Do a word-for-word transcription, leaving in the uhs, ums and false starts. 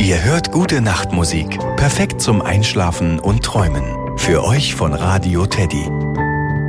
Ihr hört gute Nachtmusik, perfekt zum Einschlafen und Träumen. Für euch von Radio Teddy.